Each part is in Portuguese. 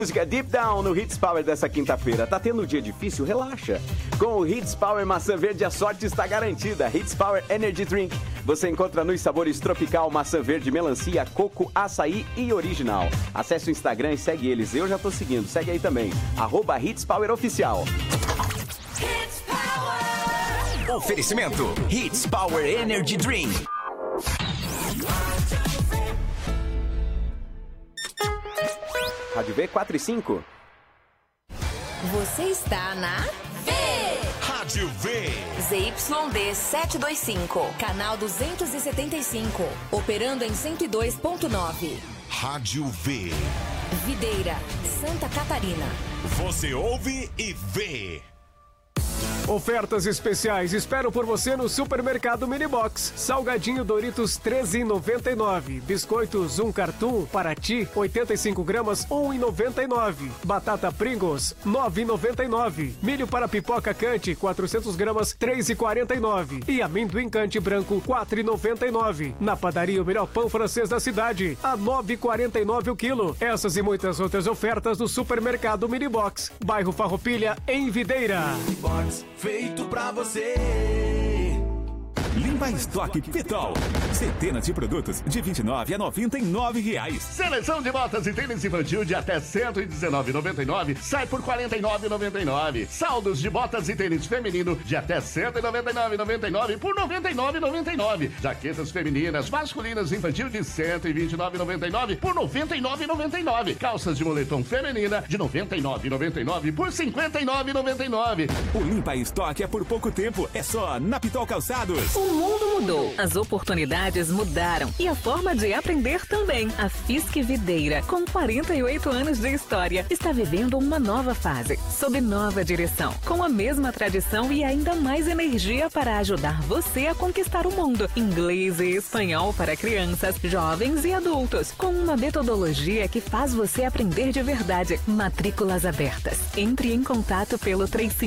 Música Deep Down no Hits Power dessa quinta-feira. Tá tendo um dia difícil? Relaxa. Com o Hits Power Maçã Verde, a sorte está garantida. Hits Power Energy Drink. Você encontra nos sabores tropical, maçã verde, melancia, coco, açaí e original. Acesse o Instagram e segue eles. Eu já tô seguindo. Segue aí também. @Hits Power Oficial. Hits Power. Oferecimento Hits Power Energy Drink. Rádio V 4 e 5. Você está na V. Rádio V. ZYD 725, canal 275, operando em 102.9. Rádio V. Videira, Santa Catarina. Você ouve e vê. Ofertas especiais, espero por você no Supermercado Minibox. Salgadinho Doritos 13,99. Biscoitos 1 cartum, Paraty, 85 gramas, 1,99. Batata Pringles, 9,99. Milho para pipoca Cante, 400 gramas, 3,49. E amendoim Cante branco, 4,99. Na padaria, o melhor pão francês da cidade, a 9,49 o quilo. Essas e muitas outras ofertas do Supermercado Minibox. Bairro Farroupilha, em Videira. Minibox, feito pra você. Limpa Estoque Pitol. Centenas de produtos de R$29 a R$99. Seleção de botas e tênis infantil de até R$119,99 sai por R$49,99. Saldos de botas e tênis feminino de até R$199,99 por R$99,99. Jaquetas femininas, masculinas infantil de R$129,99 por R$99,99. Calças de moletom feminina de R$99,99 por R$59,99. O Limpa Estoque é por pouco tempo. É só na Pitol Calçados. O mundo mudou, as oportunidades mudaram e a forma de aprender também. A Fisk Videira, com 48 anos de história, está vivendo uma nova fase, sob nova direção, com a mesma tradição e ainda mais energia para ajudar você a conquistar o mundo. Inglês e espanhol para crianças, jovens e adultos, com uma metodologia que faz você aprender de verdade. Matrículas abertas. Entre em contato pelo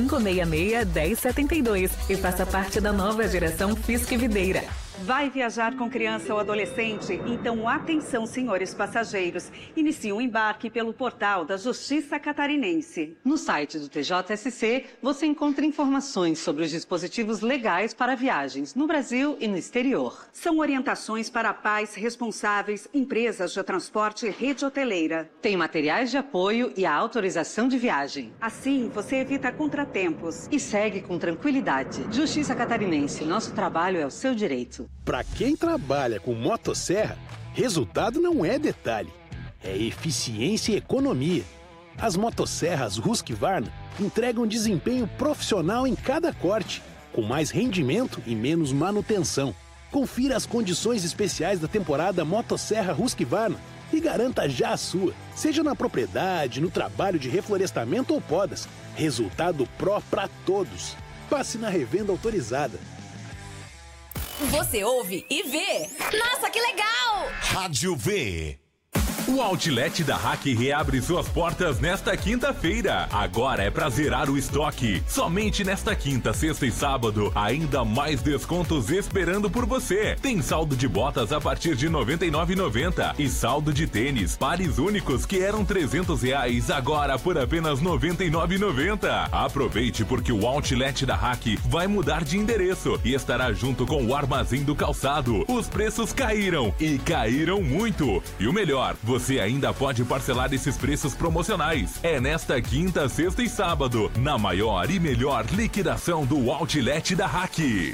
3566-1072 e faça parte da nova geração Fisk Videira. Vai viajar com criança ou adolescente? Então, atenção, senhores passageiros. Inicie o embarque pelo portal da Justiça Catarinense. No site do TJSC, você encontra informações sobre os dispositivos legais para viagens no Brasil e no exterior. São orientações para pais responsáveis, empresas de transporte e rede hoteleira. Tem materiais de apoio e a autorização de viagem. Assim, você evita contratempos. E segue com tranquilidade. Justiça Catarinense, nosso trabalho é o seu direito. Para quem trabalha com motosserra, resultado não é detalhe, é eficiência e economia. As motosserras Husqvarna entregam desempenho profissional em cada corte, com mais rendimento e menos manutenção. Confira as condições especiais da temporada Motosserra Husqvarna e garanta já a sua, seja na propriedade, no trabalho de reflorestamento ou podas. Resultado pró para todos. Passe na revenda autorizada. Você ouve e vê. Nossa, que legal! Rádio V. O Outlet da Hack reabre suas portas nesta quinta-feira. Agora é pra zerar o estoque. Somente nesta quinta, sexta e sábado, ainda mais descontos esperando por você. Tem saldo de botas a partir de R$ 99,90 e saldo de tênis, pares únicos que eram R$300, agora por apenas R$ 99,90. Aproveite porque o Outlet da Hack vai mudar de endereço e estará junto com o Armazém do Calçado. Os preços caíram e caíram muito. E o melhor, você ainda pode parcelar esses preços promocionais. É nesta quinta, sexta e sábado, na maior e melhor liquidação do Outlet da Hack.